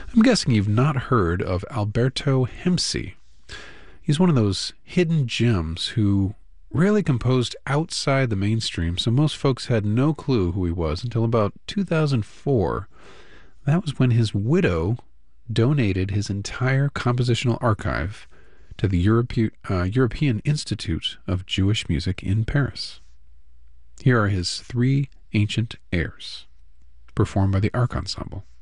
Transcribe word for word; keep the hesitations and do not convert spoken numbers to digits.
I'm guessing you've not heard of Alberto Hemsi. He's one of those hidden gems who rarely composed outside the mainstream, so most folks had no clue who he was until about two thousand four. That was when his widow donated his entire compositional archive to the Europe, uh, European Institute of Jewish Music in Paris. Here are his three ancient airs, performed by the Ark Ensemble.